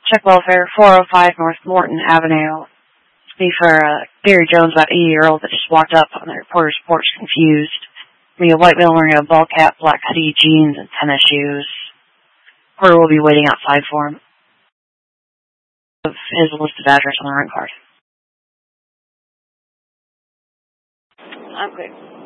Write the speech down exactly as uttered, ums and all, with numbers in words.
Check welfare, four oh five North Morton Avenue. Be for uh, Gary Jones, about eighty-year-old that just walked up on the reporter's porch confused. Be a white male wearing a ball cap, black hoodie, jeans, and tennis shoes. Reporter will be waiting outside for him. His listed address on the rent card. I'm good.